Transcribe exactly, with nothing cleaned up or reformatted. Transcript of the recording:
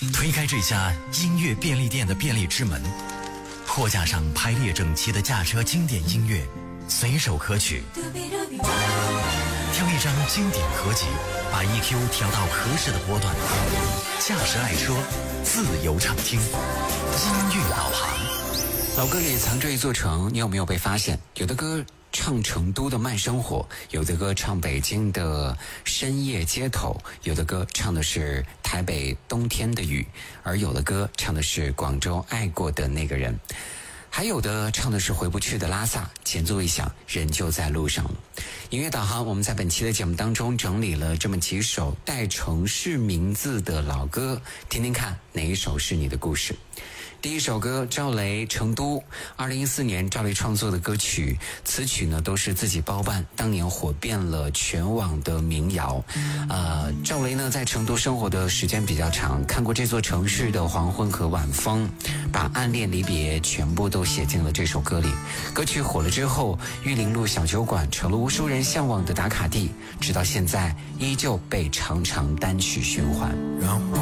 推开这家音乐便利店的便利之门，货架上排列整齐的驾车经典音乐，随手可取。挑一张经典合集，把 E Q 调到合适的波段，驾驶爱车，自由畅听，音乐导航。 老歌里藏着一座城，你有没有被发现？有的歌唱成都的慢生活，有的歌唱北京的深夜街头，有的歌唱的是台北冬天的雨，而有的歌唱的是广州爱过的那个人，还有的唱的是回不去的拉萨，前奏一响，人就在路上了。音乐导航，我们在本期的节目当中整理了这么几首带城市名字的老歌，听听看哪一首是你的故事。第一首歌，赵雷《成都》，二零一四年赵雷创作的歌曲，词曲呢都是自己包办，当年火遍了全网的民谣。呃，赵雷呢在成都生活的时间比较长，看过这座城市的黄昏和晚风，把暗恋离别全部都写进了这首歌里。歌曲火了之后，玉林路小酒馆成了无数人向往的打卡地，直到现在依旧被常常单曲循环。 让